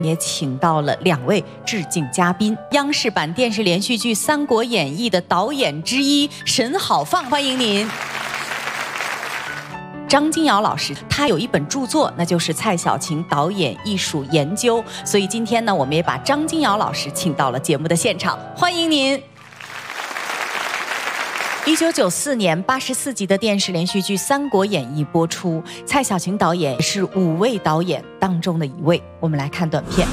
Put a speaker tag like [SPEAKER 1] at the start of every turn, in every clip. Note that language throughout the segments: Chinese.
[SPEAKER 1] 也请到了2位致敬嘉宾，央视版电视连续剧《三国演义》的导演之一沈好放，欢迎您。张金尧老师，他有一本著作，那就是蔡小琴导演艺术研究。所以今天呢，我们也把张金尧老师请到了节目的现场，欢迎您。1994年84集的电视连续剧《三国演义》播出，蔡小琴导演是5位导演当中的1位。我们来看短片。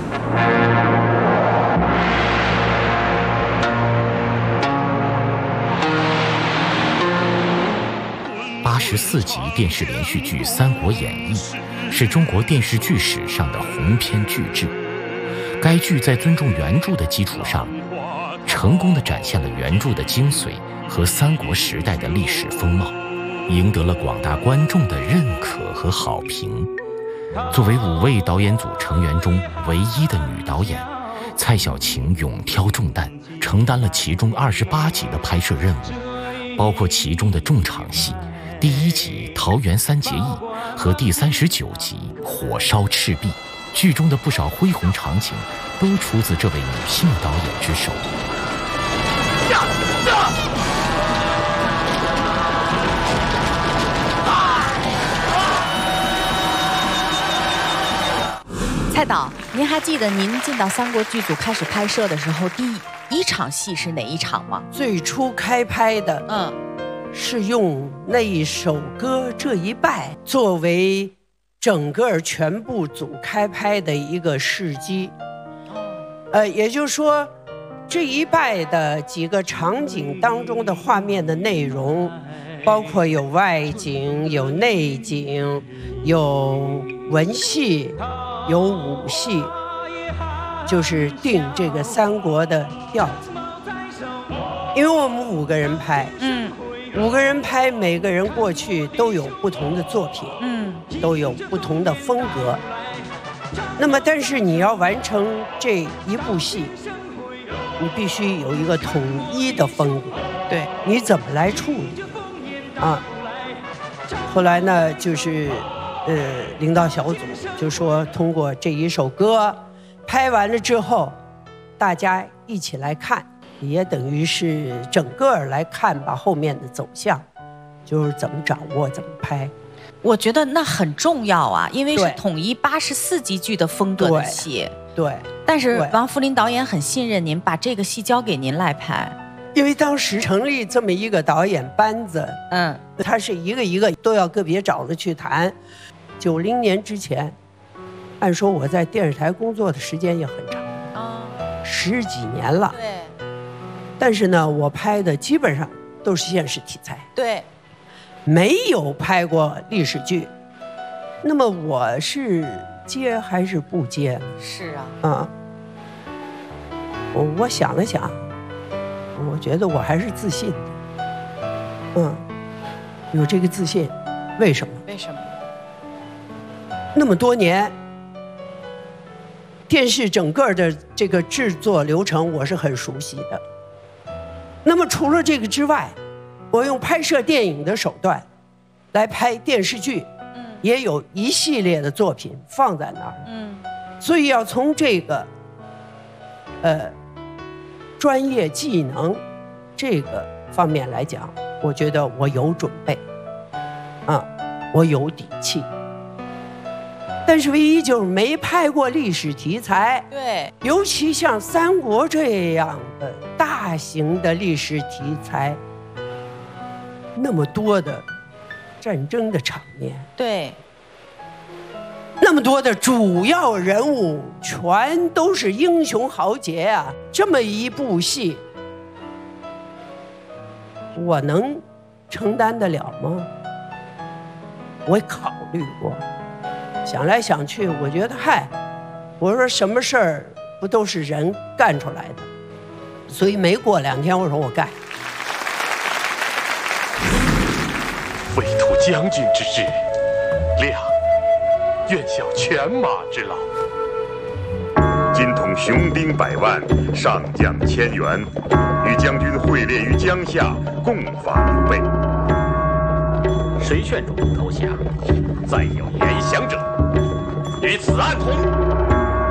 [SPEAKER 2] 84集电视连续剧《三国演义》是中国电视剧史上的鸿篇巨制。该剧在尊重原著的基础上，成功地展现了原著的精髓和三国时代的历史风貌，赢得了广大观众的认可和好评。作为5位导演组成员中唯一的女导演，蔡小琴勇挑重担，承担了其中28集的拍摄任务，包括其中的重场戏第1集桃园三结义和第39集火烧赤壁。剧中的不少恢宏场景都出自这位女性导演之手。
[SPEAKER 1] 蔡导，您还记得您进到三国剧组开始拍摄的时候，第1场戏是哪一场吗？
[SPEAKER 3] 最初开拍的，是用那一首歌《这一拜》作为整个全部组开拍的一个试机。也就是说，这一拜的几个场景当中的画面的内容，包括有外景、有内景、有文戏、有武戏，就是定这个三国的调子。因为我们5个人拍，5个人拍，每个人过去都有不同的作品，都有不同的风格。那么，但是你要完成这一部戏，你必须有一个统一的风格。对，你怎么来处理啊？后来呢，就是领导小组就说，通过这一首歌拍完了之后，大家一起来看，也等于是整个来看吧后面的走向，就是怎么掌握，怎么拍。
[SPEAKER 1] 我觉得那很重要啊，因为是统一84集剧的风格的戏。对。但是王扶林导演很信任您，把这个戏交给您来拍。
[SPEAKER 3] 因为当时成立这么一个导演班子，他是一个一个都要个别找着去谈。90年之前，按说我在电视台工作的时间也很长，10几年了。对。但是呢，我拍的基本上都是现实题材。对。没有拍过历史剧，那么我是接还是不接呢？
[SPEAKER 1] 是啊，
[SPEAKER 3] 我想了想，我觉得我还是自信的，有这个自信，为什么？
[SPEAKER 1] 为什么？
[SPEAKER 3] 那么多年，电视整个的这个制作流程我是很熟悉的。那么除了这个之外，我用拍摄电影的手段来拍电视剧，也有一系列的作品放在那儿，所以要从这个专业技能这个方面来讲，我觉得我有准备，我有底气。但是唯一就是没拍过历史题材，对，尤其像三国这样的大型的历史题材。那么多的战争的场面，对，那么多的主要人物全都是英雄豪杰啊！这么一部戏，我能承担得了吗？我考虑过，想来想去，我觉得我说什么事儿不都是人干出来的？所以没过2天，我说我干。
[SPEAKER 4] 委图将军之志，亮愿效犬马之劳。今统雄兵100万，上将1000员，与将军会列于江夏，共伐刘备。谁劝主公投降？再有言降者，与此案同。